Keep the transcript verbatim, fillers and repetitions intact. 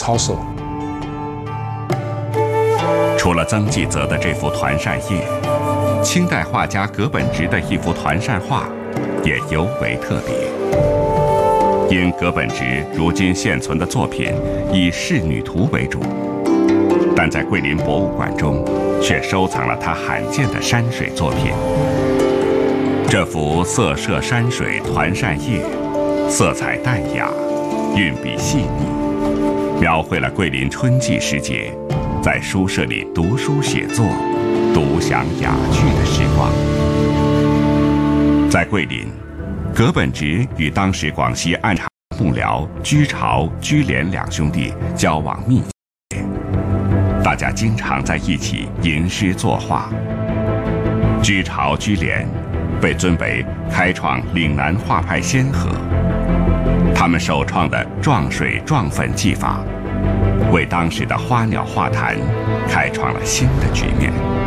操守。 除了曾纪泽的这幅《团扇夜》，清代画家葛本直的一幅团扇画也尤为特别。因葛本直如今现存的作品以仕女图为主，但在桂林博物馆中却收藏了他罕见的山水作品。这幅色摄山水团扇夜，色彩淡雅，运笔细腻，描绘了桂林春季时节在书舍里读书写作、独享雅趣的时光。在桂林，葛本直与当时广西按察幕僚居巢、居廉两兄弟交往密切，大家经常在一起吟诗作画。居巢、居廉被尊为开创岭南画派先河，他们首创的撞水撞粉技法，为当时的花鸟画坛开创了新的局面。